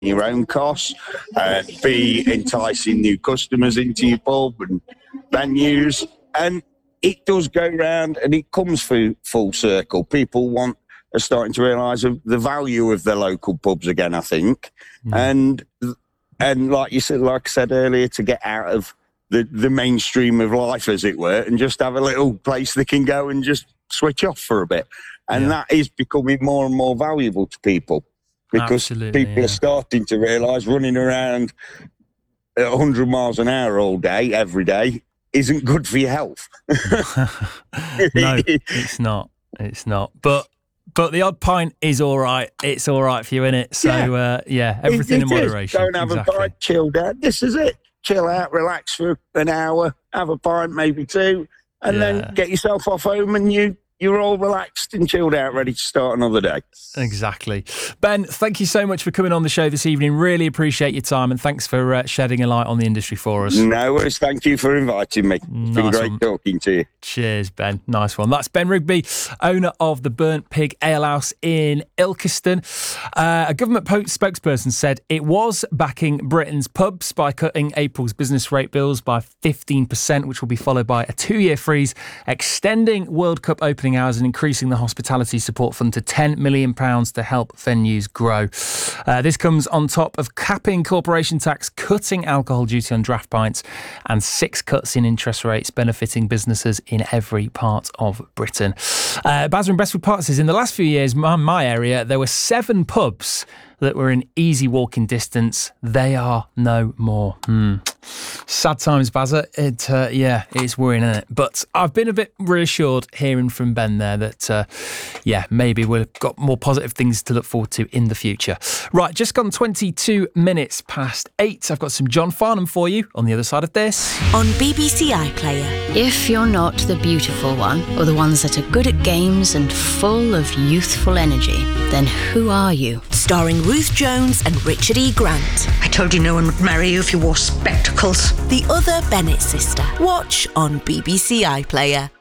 your own costs, B, enticing new customers into your pub and venues. And it does go round and it comes full circle. People are starting to realise the value of their local pubs again, I think. And like I said earlier, to get out of the mainstream of life, as it were, and just have a little place they can go and just switch off for a bit. And that is becoming more and more valuable to people, because people are starting to realise running around at 100 miles an hour all day, every day, isn't good for your health. No, it's not. It's not. But the odd pint is all right. It's all right for you, innit? So, everything in moderation. Go and have a pint, chill down. This is it. Chill out, relax for an hour, have a pint, maybe two, and then get yourself off home and you're all relaxed and chilled out, ready to start another day. Exactly. Ben, thank you so much for coming on the show this evening. Really appreciate your time, and thanks for shedding a light on the industry for us. No worries. Thank you for inviting me. It's been great talking to you. Cheers, Ben. Nice one. That's Ben Rigby, owner of the Burnt Pig Alehouse in Ilkeston. A government spokesperson said it was backing Britain's pubs by cutting April's business rate bills by 15%, which will be followed by a 2-year freeze, extending World Cup opening hours and increasing the hospitality support fund to £10 million to help venues grow. This comes on top of capping corporation tax, cutting alcohol duty on draft pints, and 6 cuts in interest rates benefiting businesses in every part of Britain. Basra and Bestwood Park says in the last few years, my area, there were 7 pubs that were in easy walking distance. They are no more. Sad times, Bazza. It's worrying, isn't it? But I've been a bit reassured hearing from Ben there that, maybe we've got more positive things to look forward to in the future. Right, just gone 22 minutes past 8. I've got some John Farnham for you on the other side of this. On BBC iPlayer. If you're not the beautiful one, or the ones that are good at games and full of youthful energy, then who are you? Starring Ruth Jones and Richard E. Grant. I told you no one would marry you if you wore spectacles. The Other Bennett Sister. Watch on BBC iPlayer.